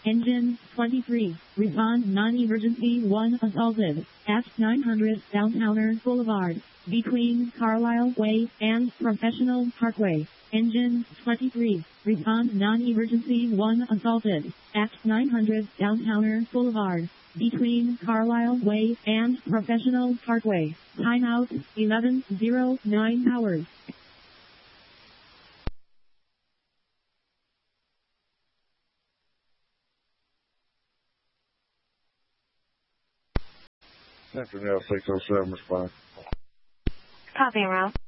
Engine 23. Respond non-emergency 1 assaulted at 900 Downtowner Boulevard between Carlisle Way and Professional Parkway. Engine 23. Respond non-emergency 1 assaulted at 900 Downtowner Boulevard between Carlisle Way and Professional Parkway. Timeout 11:09 hours. Central 607, respond. Copy, route.